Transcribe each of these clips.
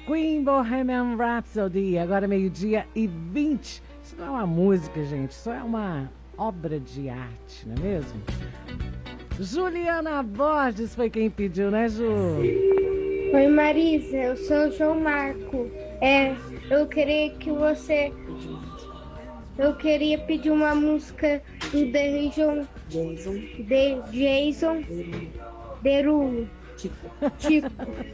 Queen Bohemian Rhapsody, agora 12h20. Isso não é uma música, gente, isso é uma obra de arte, não é mesmo? Juliana Borges foi quem pediu, né, Ju? Oi, Marisa, eu sou o João Marco. Eu queria pedir uma música do Jason Derulo. Tipo.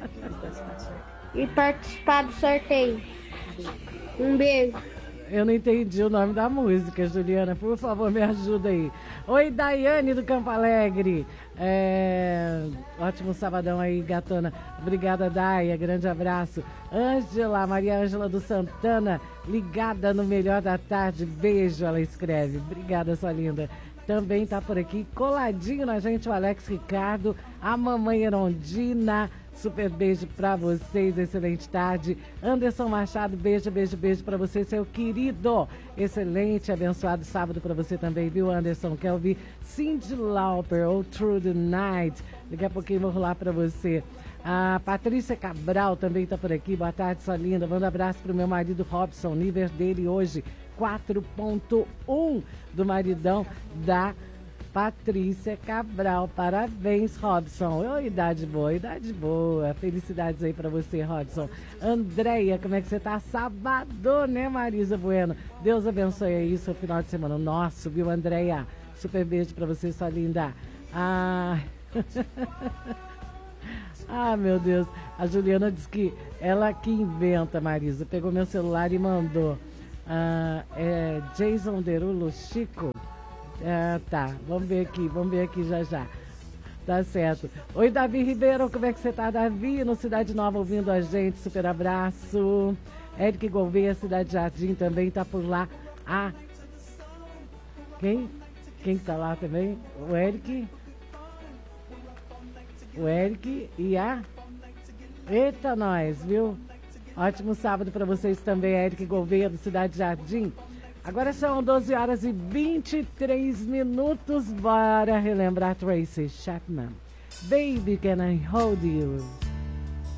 E participar do sorteio. Um beijo. Eu não entendi o nome da música, Juliana. Por favor, me ajuda aí. Oi, Daiane do Campo Alegre. Ótimo sabadão aí, gatona. Obrigada, Daia. Grande abraço. Ângela, Maria Ângela do Santana, ligada no Melhor da Tarde. Beijo, ela escreve. Obrigada, sua linda. Também tá por aqui, coladinho na gente, o Alex Ricardo, a mamãe Erondina. Super beijo pra vocês, excelente tarde. Anderson Machado, beijo pra você, seu querido. Excelente, abençoado sábado pra você também, viu, Anderson? Quer ouvir Cyndi Lauper, ou Through the Night? Daqui a pouquinho vou rolar pra você. A Patrícia Cabral também tá por aqui. Boa tarde, sua linda. Manda um abraço pro meu marido Robson, nível dele hoje 4.1 do maridão da Patrícia Cabral. Parabéns, Robson. Oh, idade boa. Felicidades aí pra você, Robson. Andréia, como é que você tá? Sábado, né, Marisa Bueno? Deus abençoe aí o seu final de semana nosso, viu, Andréia? Super beijo pra você, sua linda. Meu Deus. A Juliana disse que ela que inventa, Marisa. Pegou meu celular e mandou. Jason Derulo Chico. Tá, vamos ver aqui já. Tá certo. Oi, Davi Ribeiro, como é que você tá, Davi? No Cidade Nova ouvindo a gente, super abraço. Eric Gouveia, Cidade Jardim também tá por lá. Quem tá lá também? O Eric e a... Eita, nós, viu? Ótimo sábado pra vocês também, Eric Gouveia do Cidade Jardim. Agora são 12h23. Bora relembrar Tracy Chapman. Baby, can I hold you?